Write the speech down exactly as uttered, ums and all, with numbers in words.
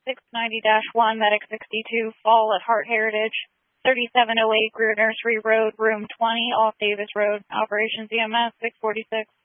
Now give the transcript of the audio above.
six ninety dash one, Medic sixty-two, fall at Heart Heritage, thirty-seven oh eight Greer Nursery Road, room twenty, off Davis Road. Operations E M S six forty-six.